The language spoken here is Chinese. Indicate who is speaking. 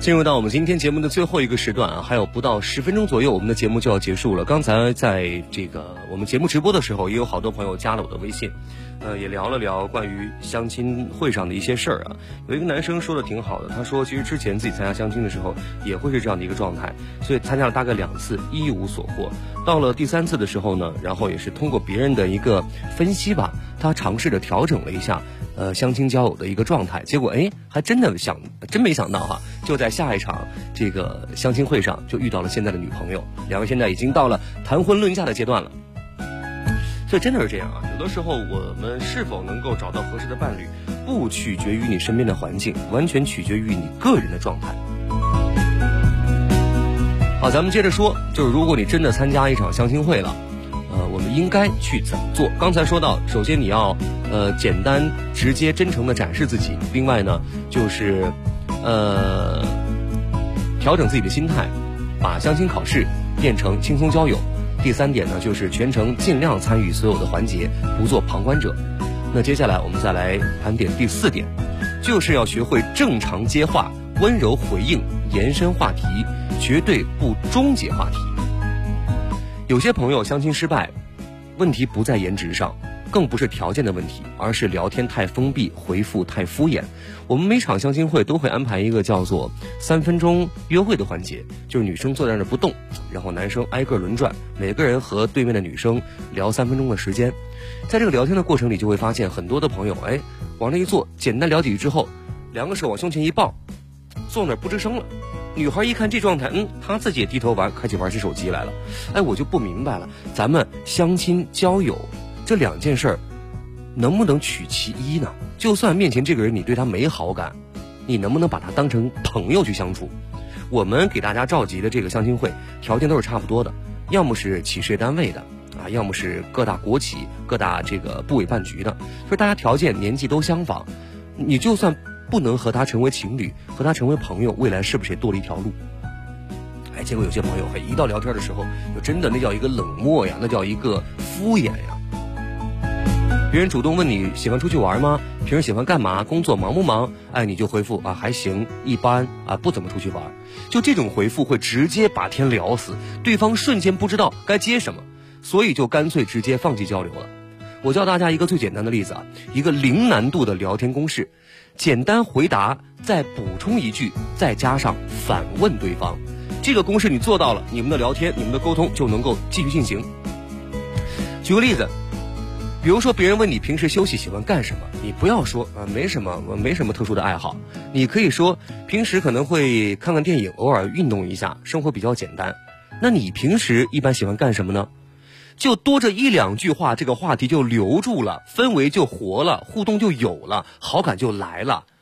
Speaker 1: 进入到我们今天节目的最后一个时段啊，还有不到10分钟左右，我们的节目就要结束了。刚才在这个我们节目直播的时候，也有好多朋友加了我的微信，也聊了聊关于相亲会上的一些事儿啊。有一个男生说的挺好的，他说其实之前自己参加相亲的时候也会是这样的一个状态，所以参加了大概2次，一无所获。到了第3次的时候呢，然后也是通过别人的一个分析吧，他尝试着调整了一下相亲交友的一个状态，结果还真没想到哈，就在下一场这个相亲会上就遇到了现在的女朋友，两位现在已经到了谈婚论嫁的阶段了。所以真的是这样啊，有的时候我们是否能够找到合适的伴侣，不取决于你身边的环境，完全取决于你个人的状态。好，咱们接着说，就是如果你真的参加一场相亲会了，我们应该去怎么做？刚才说到，首先你要简单、直接、真诚的展示自己，另外呢，就是调整自己的心态，把相亲考试变成轻松交友。第3点呢，就是全程尽量参与所有的环节，不做旁观者。那接下来我们再来盘点第4点，就是要学会正常接话，温柔回应，延伸话题，绝对不终结话题。有些朋友相亲失败，问题不在颜值上，更不是条件的问题，而是聊天太封闭，回复太敷衍。我们每场相亲会都会安排一个叫做3分钟约会的环节，就是女生坐在那不动，然后男生挨个轮转，每个人和对面的女生聊3分钟的时间。在这个聊天的过程里，就会发现很多的朋友往那一坐，简单聊几句之后，2个手往胸前一抱，坐那儿不吱声了。女孩一看这状态，她自己也低头开始玩起手机来了。我就不明白了，咱们相亲交友这2件事儿能不能取其一呢？就算面前这个人你对他没好感，你能不能把他当成朋友去相处？我们给大家召集的这个相亲会条件都是差不多的，要么是企事业单位的啊，要么是各大国企、各大这个部委办局的，所以大家条件年纪都相仿。你就算不能和他成为情侣，和他成为朋友，未来是不是也多了一条路？结果有些朋友一到聊天的时候，就真的那叫一个冷漠呀，那叫一个敷衍呀。别人主动问你喜欢出去玩吗？平时喜欢干嘛？工作忙不忙？你就回复还行，一般不怎么出去玩。就这种回复会直接把天聊死，对方瞬间不知道该接什么，所以就干脆直接放弃交流了。我教大家一个最简单的例子一个零难度的聊天公式，简单回答，再补充一句，再加上反问对方。这个公式你做到了，你们的聊天，你们的沟通就能够继续进行。举个例子，比如说别人问你平时休息喜欢干什么，你不要说没什么，我没什么特殊的爱好，你可以说平时可能会看看电影，偶尔运动一下，生活比较简单。那你平时一般喜欢干什么呢？就多这1-2句话，这个话题就留住了，氛围就活了，互动就有了，好感就来了。